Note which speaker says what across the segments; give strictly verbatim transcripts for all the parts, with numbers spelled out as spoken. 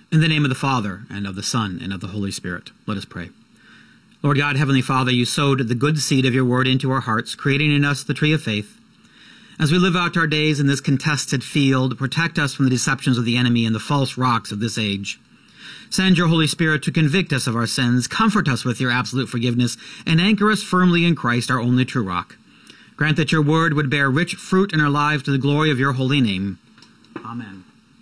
Speaker 1: In the name of the Father, and of the Son, and of the Holy Spirit, let us pray. Lord God, Heavenly Father, you sowed the good seed of your word into our hearts, creating in us the tree of faith. As we live out our days in this contested field, protect us from the deceptions of the enemy and the false rocks of this age. Send your Holy Spirit to convict us of our sins, comfort us with your absolute forgiveness, and anchor us firmly in Christ, our only true rock. Grant that your word would bear rich fruit in our lives to the glory of your holy name. Amen.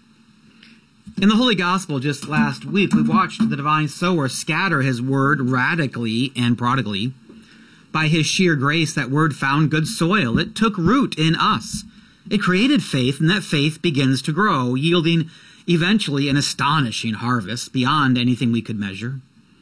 Speaker 1: In the Holy Gospel just last week, we watched the divine sower scatter his word radically and prodigally. By his sheer grace, that word found good soil. It took root in us. It created faith, and that faith begins to grow, yielding eventually an astonishing harvest beyond anything we could measure.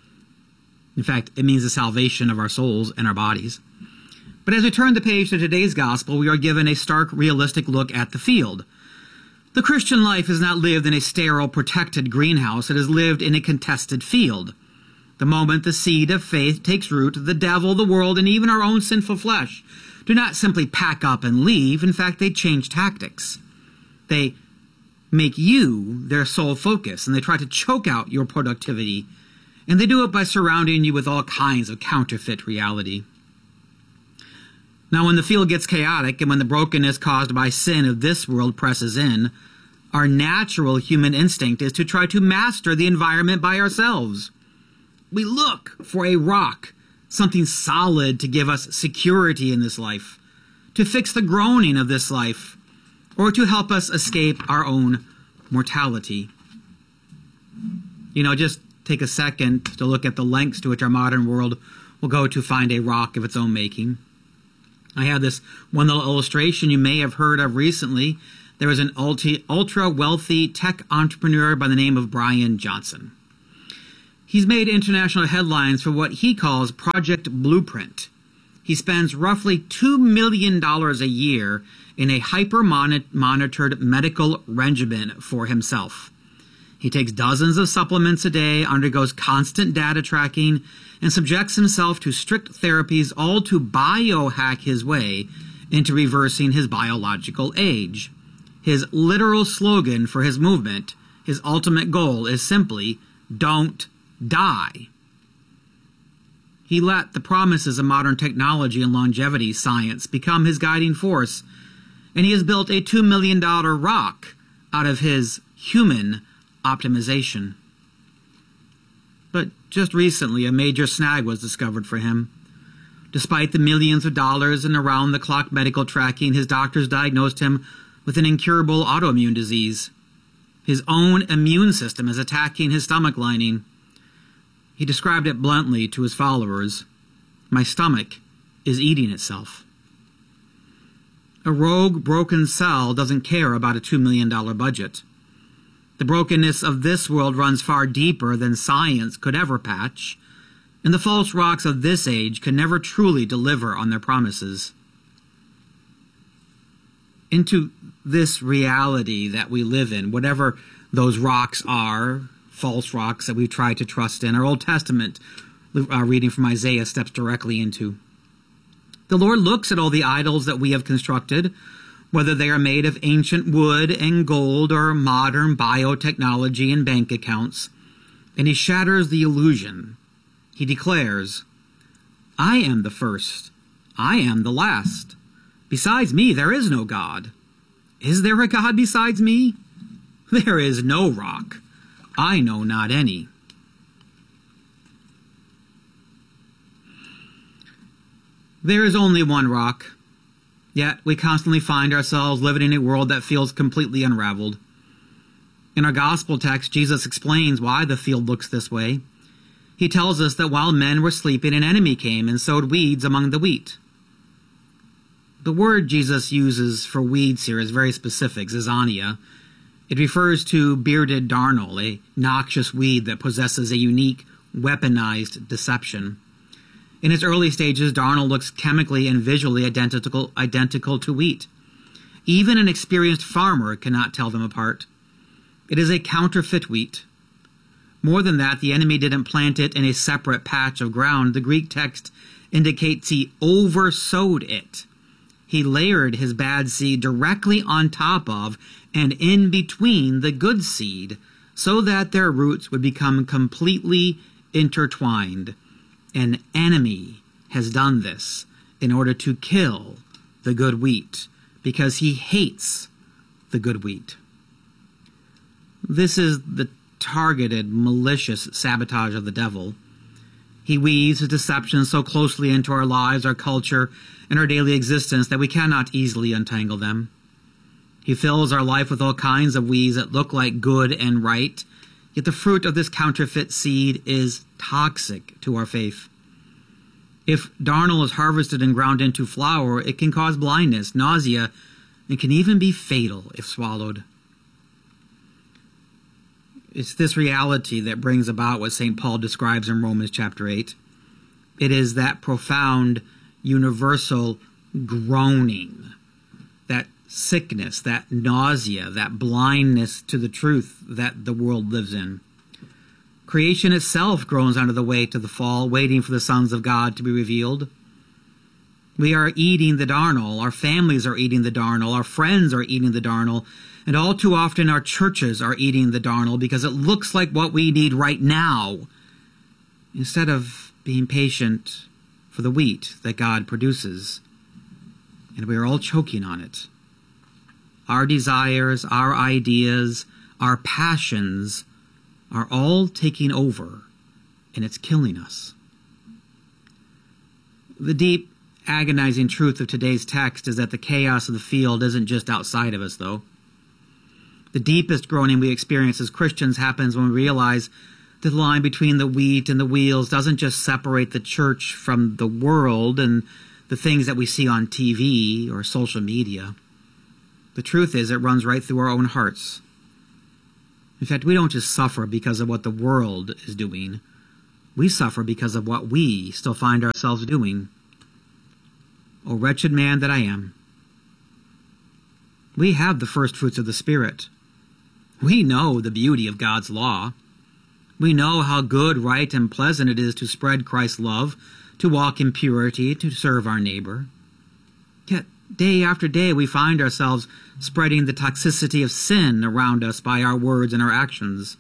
Speaker 1: In fact, it means the salvation of our souls and our bodies. But as we turn the page to today's Gospel, we are given a stark, realistic look at the field. The Christian life is not lived in a sterile, protected greenhouse. It is lived in a contested field. The moment the seed of faith takes root, the devil, the world, and even our own sinful flesh do not simply pack up and leave. In fact, they change tactics. They make you their sole focus, and they try to choke out your productivity. And they do it by surrounding you with all kinds of counterfeit reality. Now, when the field gets chaotic and when the brokenness caused by sin of this world presses in, our natural human instinct is to try to master the environment by ourselves. We look for a rock, something solid to give us security in this life, to fix the groaning of this life, or to help us escape our own mortality. You know, just take a second to look at the lengths to which our modern world will go to find a rock of its own making. I have this one little illustration you may have heard of recently. There was an ultra-wealthy tech entrepreneur by the name of Brian Johnson. He's made international headlines for what he calls Project Blueprint. He spends roughly two million dollars a year in a hyper-monitored medical regimen for himself. He takes dozens of supplements a day, undergoes constant data tracking, and subjects himself to strict therapies, all to biohack his way into reversing his biological age. His literal slogan for his movement, his ultimate goal, is simply, don't die. He let the promises of modern technology and longevity science become his guiding force, and he has built a two million dollars rock out of his human optimization. But just recently, a major snag was discovered for him. Despite the millions of dollars in around-the-clock medical tracking, his doctors diagnosed him with an incurable autoimmune disease. His own immune system is attacking his stomach lining. He described it bluntly to his followers: "My stomach is eating itself." A rogue, broken cell doesn't care about a two million dollars budget. The brokenness of this world runs far deeper than science could ever patch, and the false rocks of this age can never truly deliver on their promises. Into this reality that we live in, whatever those rocks are, false rocks that we try to trust in, our Old Testament uh, reading from Isaiah steps directly into. The Lord looks at all the idols that we have constructed, whether they are made of ancient wood and gold or modern biotechnology and bank accounts, and he shatters the illusion. He declares, "I am the first. I am the last. Besides me, there is no God. Is there a God besides me? There is no rock. I know not any." There is only one rock. Yet we constantly find ourselves living in a world that feels completely unraveled. In our gospel text, Jesus explains why the field looks this way. He tells us that while men were sleeping, an enemy came and sowed weeds among the wheat. The word Jesus uses for weeds here is very specific, zizania. It refers to bearded darnel, a noxious weed that possesses a unique, weaponized deception. In its early stages, darnel looks chemically and visually identical, identical to wheat. Even an experienced farmer cannot tell them apart. It is a counterfeit wheat. More than that, the enemy didn't plant it in a separate patch of ground. The Greek text indicates he oversowed it. He layered his bad seed directly on top of and in between the good seed, so that their roots would become completely intertwined. An enemy has done this in order to kill the good wheat, because he hates the good wheat. This is the targeted, malicious sabotage of the devil. He weaves his deception so closely into our lives, our culture, and our daily existence that we cannot easily untangle them. He fills our life with all kinds of weeds that look like good and right, yet the fruit of this counterfeit seed is toxic to our faith. If darnel is harvested and ground into flour, it can cause blindness, nausea, and can even be fatal if swallowed. It's this reality that brings about what Saint Paul describes in Romans chapter eight. It is that profound, universal groaning, that sickness, that nausea, that blindness to the truth that the world lives in. Creation itself groans under the weight of the fall, waiting for the sons of God to be revealed. We are eating the darnel. Our families are eating the darnel. Our friends are eating the darnel. And all too often our churches are eating the darnel because it looks like what we need right now, instead of being patient for the wheat that God produces. And we are all choking on it. Our desires, our ideas, our passions are all taking over, and it's killing us. The deep, agonizing truth of today's text is that the chaos of the field isn't just outside of us, though. The deepest groaning we experience as Christians happens when we realize that the line between the wheat and the wheels doesn't just separate the church from the world and the things that we see on T V or social media. The truth is, it runs right through our own hearts. In fact, we don't just suffer because of what the world is doing. We suffer because of what we still find ourselves doing. O wretched man that I am. We have the first fruits of the Spirit. We know the beauty of God's law. We know how good, right, and pleasant it is to spread Christ's love, to walk in purity, to serve our neighbor. Yet, day after day, we find ourselves spreading the toxicity of sin around us by our words and our actions.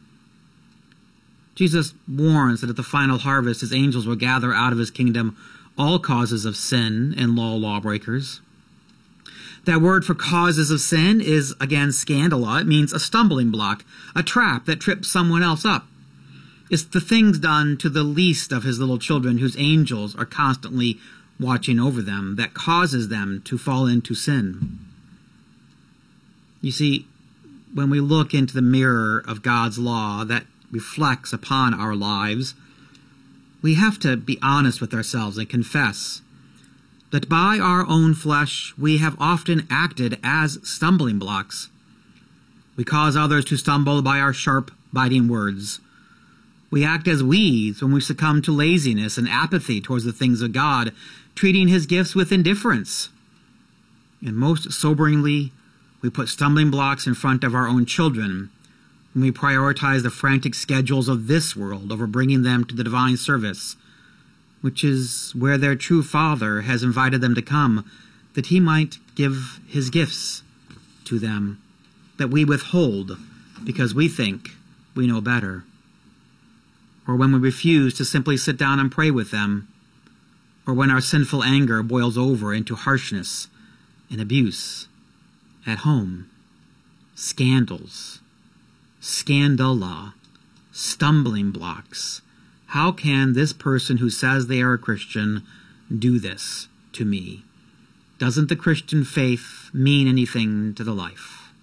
Speaker 1: Jesus warns that at the final harvest, his angels will gather out of his kingdom all causes of sin and law lawbreakers. That word for causes of sin is, again, scandala. It means a stumbling block, a trap that trips someone else up. It's the things done to the least of his little children whose angels are constantly watching over them that causes them to fall into sin. You see, when we look into the mirror of God's law that reflects upon our lives, we have to be honest with ourselves and confess that by our own flesh we have often acted as stumbling blocks. We cause others to stumble by our sharp, biting words. We act as weeds when we succumb to laziness and apathy towards the things of God, treating his gifts with indifference. And most soberingly, we put stumbling blocks in front of our own children when we prioritize the frantic schedules of this world over bringing them to the divine service, which is where their true Father has invited them to come, that he might give his gifts to them, that we withhold because we think we know better. Or when we refuse to simply sit down and pray with them, or when our sinful anger boils over into harshness and abuse at home, scandals, scandala, stumbling blocks. How can this person who says they are a Christian do this to me? Doesn't the Christian faith mean anything to the life?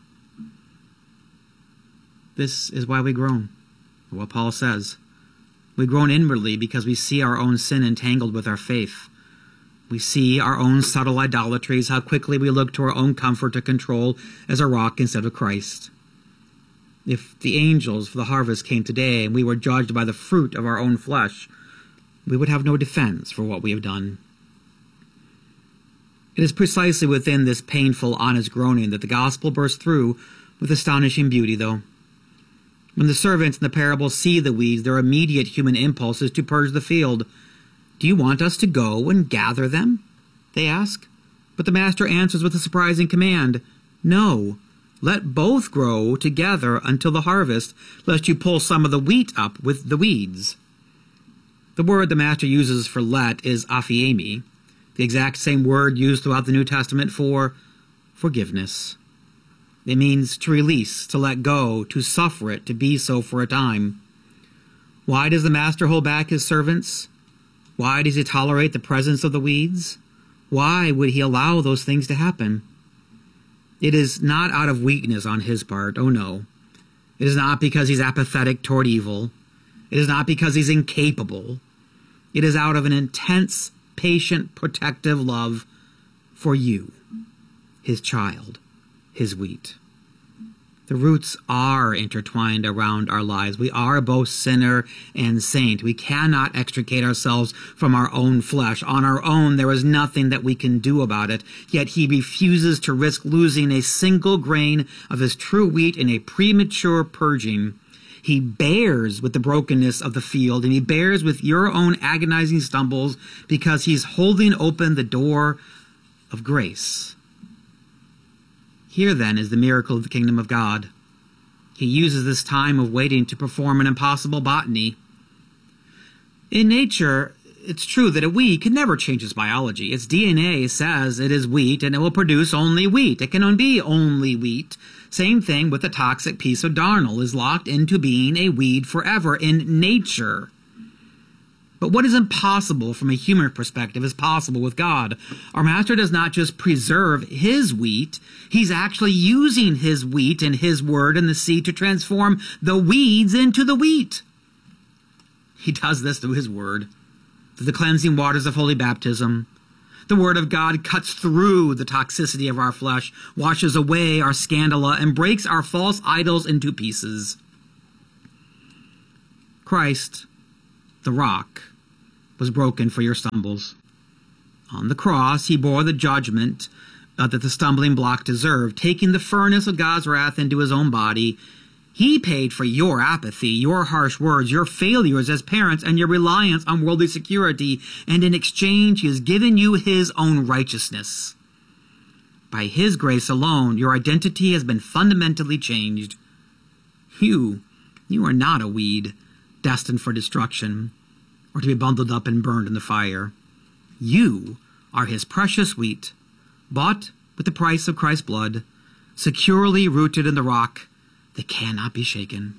Speaker 1: This is why we groan, what Paul says. We groan inwardly because we see our own sin entangled with our faith. We see our own subtle idolatries, how quickly we look to our own comfort to control as a rock instead of Christ. If the angels for the harvest came today and we were judged by the fruit of our own flesh, we would have no defense for what we have done. It is precisely within this painful, honest groaning that the gospel bursts through with astonishing beauty, though. When the servants in the parable see the weeds, their immediate human impulse is to purge the field. "Do you want us to go and gather them?" they ask. But the master answers with a surprising command. "No, Let both grow together until the harvest, lest you pull some of the wheat up with the weeds. The word the Master uses for let is aphiemi, the exact same word used throughout the New Testament for forgiveness. It means to release, to let go, to suffer it, to be so for a time. Why does the Master hold back his servants? Why does he tolerate the presence of the weeds? Why would he allow those things to happen? It is not out of weakness on his part, oh no. It is not because he's apathetic toward evil. It is not because he's incapable. It is out of an intense, patient, protective love for you, his child, his wheat. The roots are intertwined around our lives. We are both sinner and saint. We cannot extricate ourselves from our own flesh. On our own, there is nothing that we can do about it. Yet he refuses to risk losing a single grain of his true wheat in a premature purging. He bears with the brokenness of the field, and he bears with your own agonizing stumbles because he's holding open the door of grace. Here, then, is the miracle of the kingdom of God. He uses this time of waiting to perform an impossible botany. In nature, it's true that a weed can never change its biology. Its D N A says it is wheat, and it will produce only wheat. It can be only wheat. Same thing with the toxic piece of darnel, is locked into being a weed forever in nature. But what is impossible from a human perspective is possible with God. Our Master does not just preserve his wheat, he's actually using his wheat and his word and the seed to transform the weeds into the wheat. He does this through his word, through the cleansing waters of holy baptism. The word of God cuts through the toxicity of our flesh, washes away our scandala, and breaks our false idols into pieces. Christ, the rock, was broken for your stumbles. On the cross, he bore the judgment uh, that the stumbling block deserved, taking the furnace of God's wrath into his own body. He paid for your apathy, your harsh words, your failures as parents, and your reliance on worldly security, and in exchange, he has given you his own righteousness. By his grace alone, your identity has been fundamentally changed. You, you are not a weed destined for destruction, or to be bundled up and burned in the fire. You are his precious wheat, bought with the price of Christ's blood, securely rooted in the rock that cannot be shaken.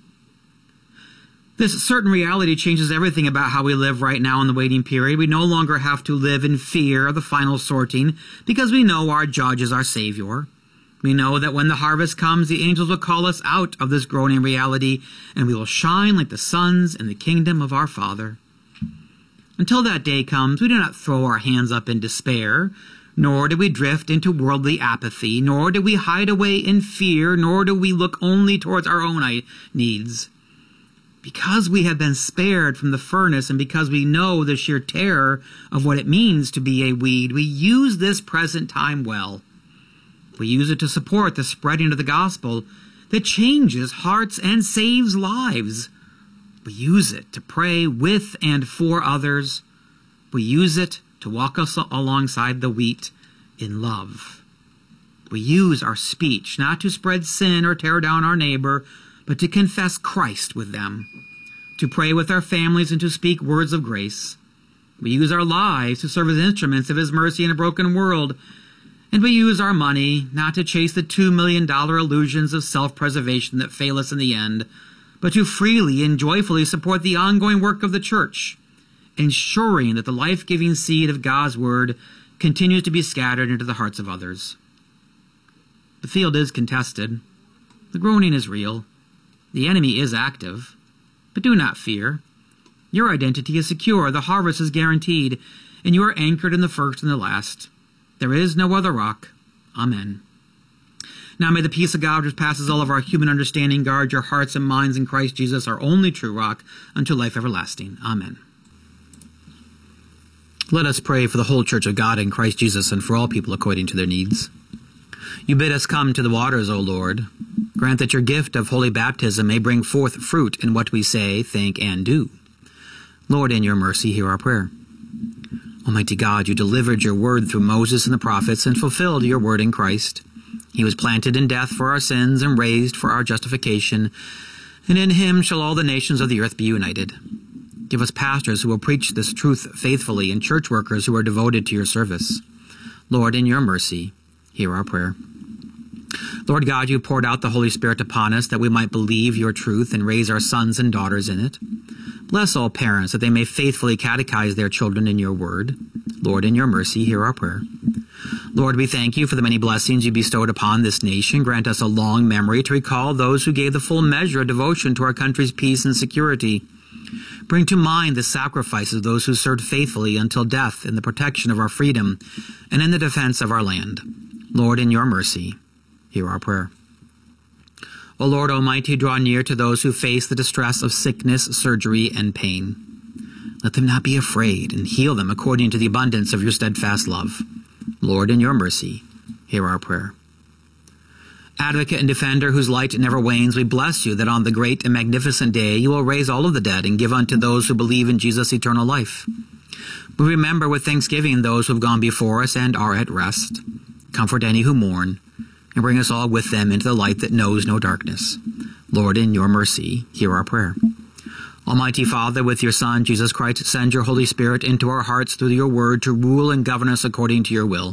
Speaker 1: This certain reality changes everything about how we live right now in the waiting period. We no longer have to live in fear of the final sorting because we know our judge is our Savior. We know that when the harvest comes, the angels will call us out of this groaning reality, and we will shine like the suns in the kingdom of our Father. Until that day comes, we do not throw our hands up in despair, nor do we drift into worldly apathy, nor do we hide away in fear, nor do we look only towards our own needs. Because we have been spared from the furnace and because we know the sheer terror of what it means to be a weed, we use this present time well. We use it to support the spreading of the gospel that changes hearts and saves lives. We use it to pray with and for others. We use it to walk us alongside the wheat in love. We use our speech not to spread sin or tear down our neighbor, but to confess Christ with them, to pray with our families and to speak words of grace. We use our lives to serve as instruments of his mercy in a broken world. And we use our money not to chase the two million dollars illusions of self-preservation that fail us in the end, but to freely and joyfully support the ongoing work of the church, ensuring that the life-giving seed of God's word continues to be scattered into the hearts of others. The field is contested. The groaning is real. The enemy is active. But do not fear. Your identity is secure. The harvest is guaranteed, and you are anchored in the first and the last. There is no other rock. Amen. Now may the peace of God, which passes all of our human understanding, guard your hearts and minds in Christ Jesus, our only true rock, unto life everlasting. Amen. Let us pray for the whole church of God in Christ Jesus and for all people according to their needs. You bid us come to the waters, O Lord. Grant that your gift of holy baptism may bring forth fruit in what we say, think, and do. Lord, in your mercy, hear our prayer. Almighty God, you delivered your word through Moses and the prophets and fulfilled your word in Christ. He was planted in death for our sins and raised for our justification, and in him shall all the nations of the earth be united. Give us pastors who will preach this truth faithfully, and church workers who are devoted to your service. Lord, in your mercy, hear our prayer. Lord God, you poured out the Holy Spirit upon us that we might believe your truth and raise our sons and daughters in it. Bless all parents that they may faithfully catechize their children in your word. Lord, in your mercy, hear our prayer. Lord, we thank you for the many blessings you bestowed upon this nation. Grant us a long memory to recall those who gave the full measure of devotion to our country's peace and security. Bring to mind the sacrifices of those who served faithfully until death in the protection of our freedom and in the defense of our land. Lord, in your mercy, hear our prayer. O Lord Almighty, draw near to those who face the distress of sickness, surgery, and pain. Let them not be afraid, and heal them according to the abundance of your steadfast love. Lord, in your mercy, hear our prayer. Advocate and defender whose light never wanes, we bless you that on the great and magnificent day you will raise all of the dead and give unto those who believe in Jesus eternal life. We remember with thanksgiving those who have gone before us and are at rest. Comfort any who mourn, and bring us all with them into the light that knows no darkness. Lord, in your mercy, hear our prayer. Almighty Father, with your Son, Jesus Christ, send your Holy Spirit into our hearts through your word to rule and govern us according to your will.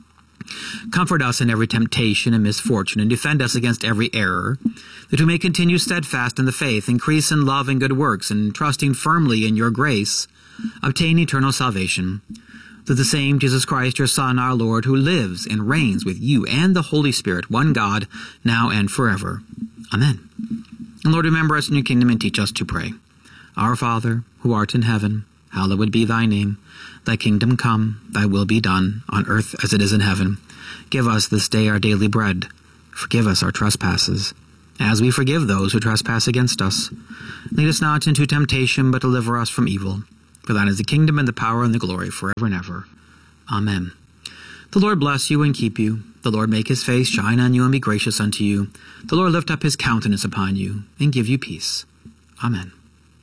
Speaker 1: Comfort us in every temptation and misfortune, and defend us against every error, that we may continue steadfast in the faith, increase in love and good works, and trusting firmly in your grace, obtain eternal salvation. Through the same Jesus Christ, your Son, our Lord, who lives and reigns with you and the Holy Spirit, one God, now and forever. Amen. And Lord, remember us in your kingdom and teach us to pray. Our Father, who art in heaven, hallowed be thy name. Thy kingdom come, thy will be done, on earth as it is in heaven. Give us this day our daily bread. Forgive us our trespasses, as we forgive those who trespass against us. Lead us not into temptation, but deliver us from evil. For thine is the kingdom and the power and the glory forever and ever. Amen. The Lord bless you and keep you. The Lord make his face shine on you and be gracious unto you. The Lord lift up his countenance upon you and give you peace. Amen.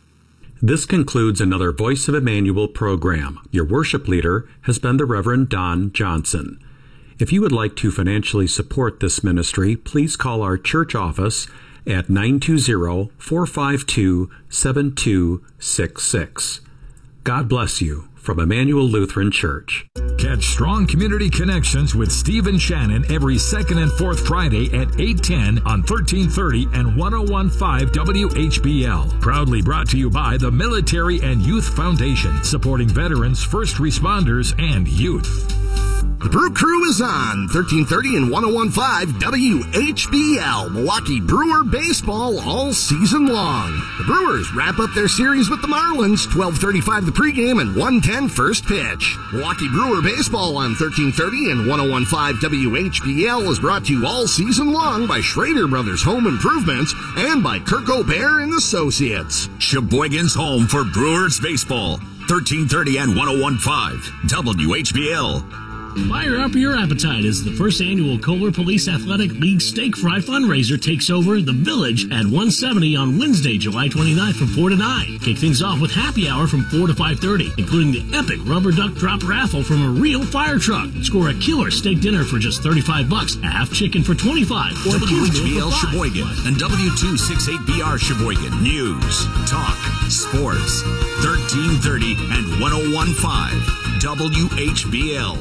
Speaker 2: This concludes another Voice of Emmanuel program. Your worship leader has been the Reverend Don Johnson. If you would like to financially support this ministry, please call our church office at nine two zero, four five two, seven two six six. God bless you from Emmanuel Lutheran Church.
Speaker 3: Catch Strong Community Connections with Stephen Shannon every second and fourth Friday at eight ten on thirteen thirty and one oh one point five W H B L. Proudly brought to you by the Military and Youth Foundation, supporting veterans, first responders, and youth.
Speaker 4: The Brew Crew is on thirteen thirty and one oh one point five W H B L, Milwaukee Brewer baseball all season long. The Brewers wrap up their series with the Marlins, twelve thirty-five the pregame and one ten first pitch. Milwaukee Brewer baseball on thirteen thirty and one oh one point five W H B L is brought to you all season long by Schrader Brothers Home Improvements and by Kirk O'Bear and Associates.
Speaker 5: Sheboygan's home for Brewers baseball, thirteen thirty and one oh one point five W H B L.
Speaker 6: Fire up your appetite as the first annual Kohler Police Athletic League Steak Fry fundraiser takes over the Village at one seventy on Wednesday, July twenty-ninth from four to nine. Kick things off with happy hour from four to five thirty, including the epic rubber duck drop raffle from a real fire truck. Score a killer steak dinner for just thirty-five bucks, a half chicken for twenty-five, or a
Speaker 5: W H B L
Speaker 6: for five.
Speaker 5: Sheboygan and W two sixty-eight B R Sheboygan. News, talk, sports, thirteen thirty and one oh one point five W H B L.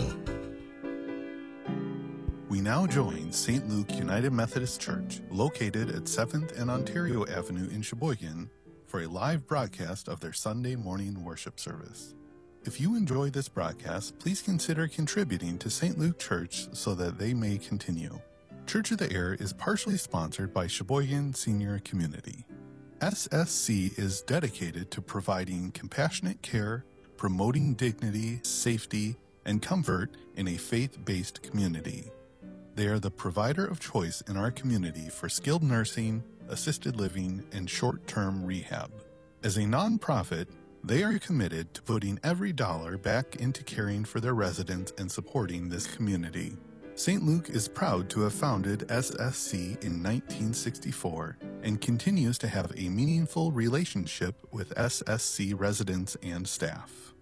Speaker 7: We now join Saint Luke United Methodist Church, located at seventh and Ontario Avenue in Sheboygan, for a live broadcast of their Sunday morning worship service. If you enjoy this broadcast, please consider contributing to Saint Luke Church so that they may continue. Church of the Air is partially sponsored by Sheboygan Senior Community. S S C is dedicated to providing compassionate care, promoting dignity, safety, and comfort in a faith-based community. They are the provider of choice in our community for skilled nursing, assisted living, and short-term rehab. As a nonprofit, they are committed to putting every dollar back into caring for their residents and supporting this community. Saint Luke is proud to have founded S S C in nineteen sixty-four and continues to have a meaningful relationship with S S C residents and staff.